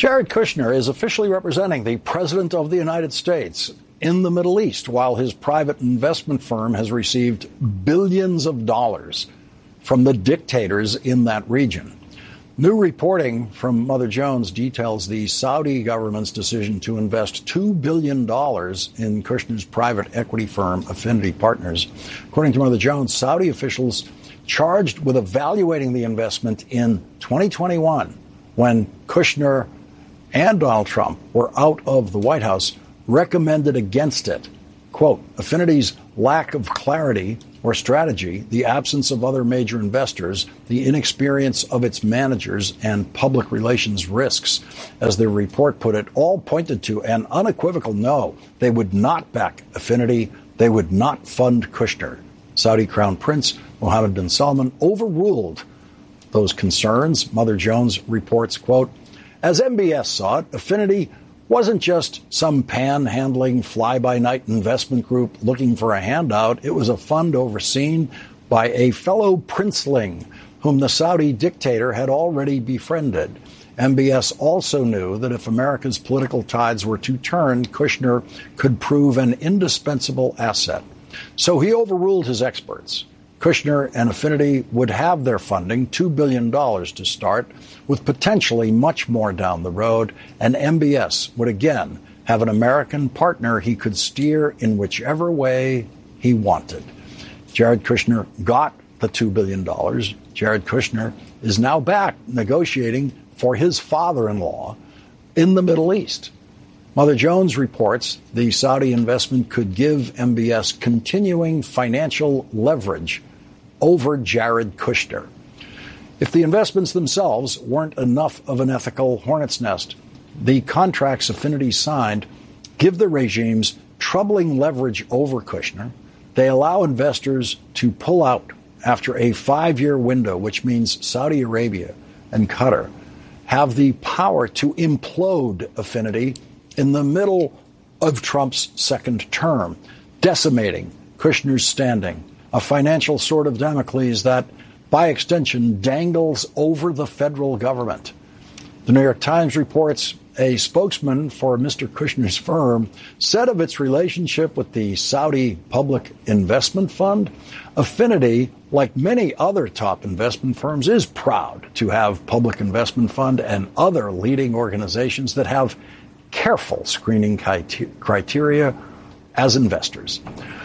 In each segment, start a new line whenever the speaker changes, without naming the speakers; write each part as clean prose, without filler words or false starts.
Jared Kushner is officially representing the President of the United States in the Middle East, while his private investment firm has received billions of dollars from the dictators in that region. New reporting from Mother Jones details the Saudi government's decision to invest $2 billion in Kushner's private equity firm, Affinity Partners. According to Mother Jones, Saudi officials charged with evaluating the investment in 2021, when Kushner and Donald Trump were out of the White House, recommended against it. Quote, Affinity's lack of clarity or strategy, the absence of other major investors, the inexperience of its managers, and public relations risks, as the report put it, all pointed to an unequivocal no. They would not back Affinity. They would not fund Kushner. Saudi Crown Prince Mohammed bin Salman overruled those concerns. Mother Jones reports, quote, as MBS saw it, Affinity wasn't just some panhandling fly-by-night investment group looking for a handout. It was a fund overseen by a fellow princeling whom the Saudi dictator had already befriended. MBS also knew that if America's political tides were to turn, Kushner could prove an indispensable asset. So he overruled his experts. Kushner and Affinity would have their funding, $2 billion to start, with potentially much more down the road, and MBS would again have an American partner he could steer in whichever way he wanted. Jared Kushner got the $2 billion. Jared Kushner is now back negotiating for his father-in-law in the Middle East. Mother Jones reports the Saudi investment could give MBS continuing financial leverage over Jared Kushner. If the investments themselves weren't enough of an ethical hornet's nest, the contracts Affinity signed give the regimes troubling leverage over Kushner. They allow investors to pull out after a 5-year window, which means Saudi Arabia and Qatar have the power to implode Affinity in the middle of Trump's second term, decimating Kushner's standing, a financial sword of Damocles that, by extension, dangles over the federal government. The New York Times reports a spokesman for Mr. Kushner's firm said of its relationship with the Saudi Public Investment Fund, Affinity, like many other top investment firms, is proud to have Public Investment Fund and other leading organizations that have careful screening criteria as investors.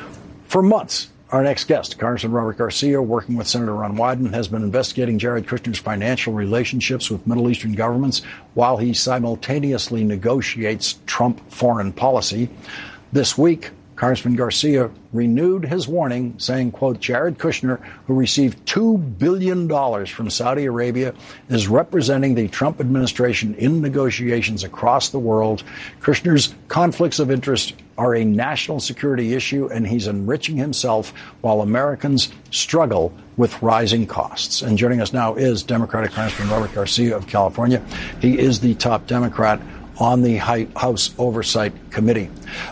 For months, our next guest, Congressman Robert Garcia, working with Senator Ron Wyden, has been investigating Jared Kushner's financial relationships with Middle Eastern governments while he simultaneously negotiates Trump foreign policy. This week, Congressman Garcia renewed his warning, saying, quote, Jared Kushner, who received $2 billion from Saudi Arabia, is representing the Trump administration in negotiations across the world. Kushner's conflicts of interest are a national security issue, and he's enriching himself while Americans struggle with rising costs. And joining us now is Democratic Congressman Robert Garcia of California. He is the top Democrat on the House Oversight Committee.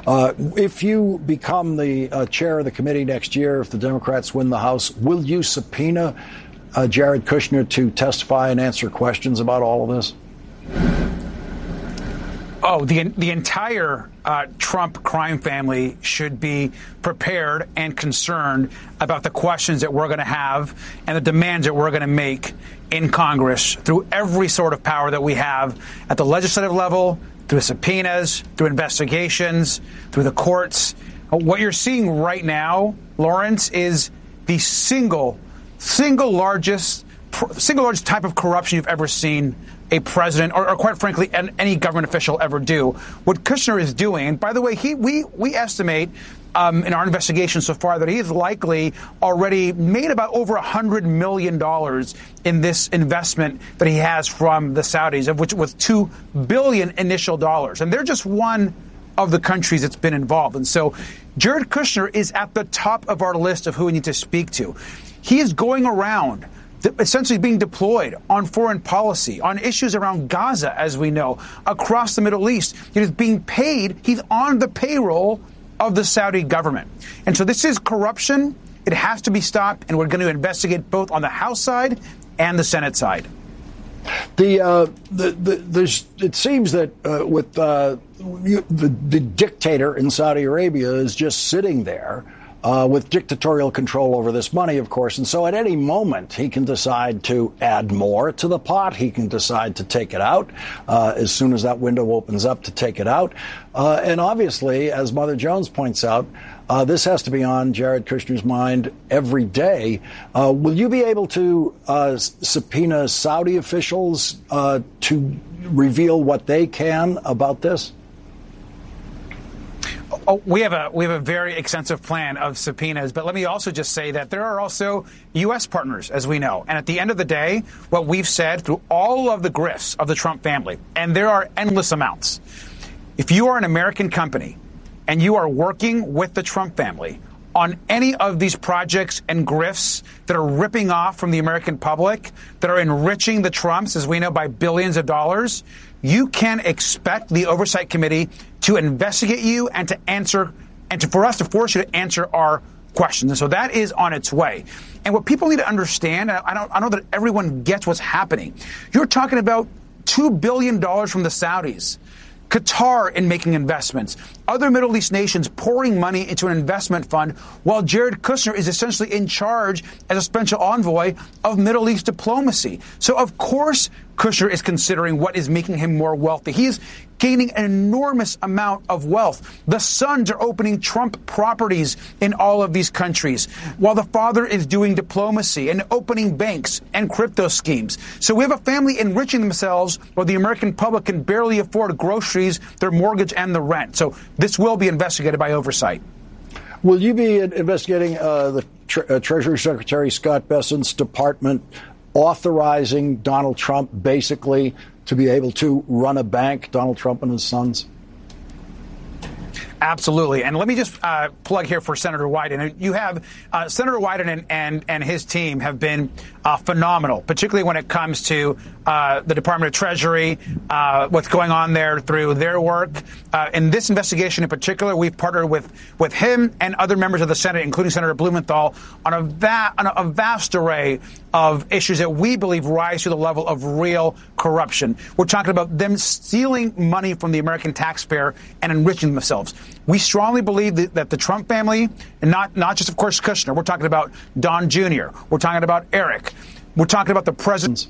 If you become the chair of the committee next year, if the Democrats win the House, will you subpoena Jared Kushner to testify and answer questions about all of this?
Oh, the entire Trump crime family should be prepared and concerned about the questions that we're going to have and the demands that we're going to make in Congress through every sort of power that we have at the legislative level, through subpoenas, through investigations, through the courts. What you're seeing right now, Lawrence, is the single largest type of corruption you've ever seen a president or quite frankly, any government official ever do. What Kushner is doing, and by the way, we estimate in our investigation so far that he has likely already made about over $100 million in this investment that he has from the Saudis, of which was $2 billion initial dollars. And they're just one of the countries that's been involved. And so Jared Kushner is at the top of our list of who we need to speak to. He is going around essentially being deployed on foreign policy, on issues around Gaza, as we know, across the Middle East. He is being paid. He's on the payroll of the Saudi government. And so this is corruption. It has to be stopped, and we're going to investigate both on the House side and the Senate side.
It seems that with the dictator in Saudi Arabia is just sitting there with dictatorial control over this money, of course. And so at any moment, he can decide to add more to the pot. He can decide to take it out as soon as that window opens up to take it out. And obviously, as Mother Jones points out, this has to be on Jared Kushner's mind every day. Will you be able to subpoena Saudi officials to reveal what they can about this?
Oh, we have a very extensive plan of subpoenas, but let me also just say that there are also U.S. partners, as we know. And at the end of the day, what we've said through all of the grifts of the Trump family, and there are endless amounts, if you are an American company and you are working with the Trump family on any of these projects and grifts that are ripping off from the American public, that are enriching the Trumps, as we know, by billions of dollars, you can expect the Oversight Committee to investigate you and to answer, and for us to force you to answer our questions. And so that is on its way. And what people need to understand, and I know that everyone gets what's happening. You're talking about $2 billion from the Saudis, Qatar in making investments, other Middle East nations pouring money into an investment fund, while Jared Kushner is essentially in charge as a special envoy of Middle East diplomacy. So, of course, Kushner is considering what is making him more wealthy. He is gaining an enormous amount of wealth. The sons are opening Trump properties in all of these countries, while the father is doing diplomacy and opening banks and crypto schemes. So we have a family enriching themselves while the American public can barely afford groceries, their mortgage, and the rent. So this will be investigated by Oversight.
Will you be investigating the Treasury Secretary Scott Bessent's department authorizing Donald Trump basically to be able to run a bank, Donald Trump and his sons?
Absolutely. And let me just plug here for Senator Wyden. You have Senator Wyden and his team have been phenomenal, particularly when it comes to the Department of Treasury, what's going on there through their work. In this investigation in particular, we've partnered with him and other members of the Senate, including Senator Blumenthal, on a vast array of issues that we believe rise to the level of real corruption. We're talking about them stealing money from the American taxpayer and enriching themselves. We strongly believe that the Trump family, and not just, of course, Kushner, we're talking about Don Jr., we're talking about Eric, we're talking about the president.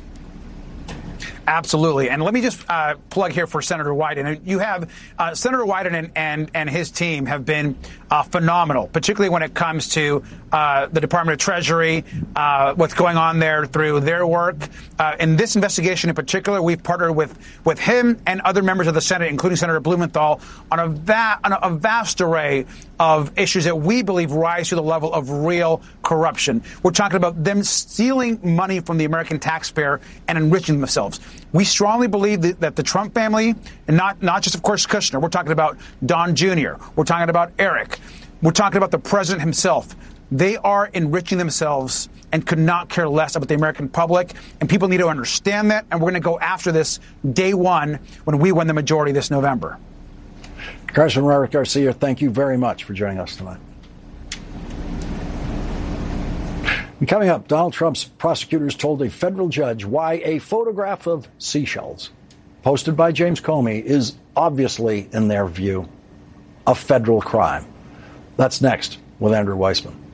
Absolutely. And let me just plug here for Senator Wyden. You have Senator Wyden and his team have been phenomenal, particularly when it comes to the Department of Treasury, what's going on there through their work. In this investigation in particular, we've partnered with him and other members of the Senate, including Senator Blumenthal, on a vast array of issues that we believe rise to the level of real corruption. We're talking about them stealing money from the American taxpayer and enriching themselves. We strongly believe that the Trump family, and not just, of course, Kushner, we're talking about Don Jr., we're talking about Eric, we're talking about the president himself. They are enriching themselves and could not care less about the American public. And people need to understand that. And we're going to go after this day one when we win the majority this November.
Congressman Robert Garcia, thank you very much for joining us tonight. And coming up, Donald Trump's prosecutors told a federal judge why a photograph of seashells posted by James Comey is obviously, in their view, a federal crime. That's next with Andrew Weissmann.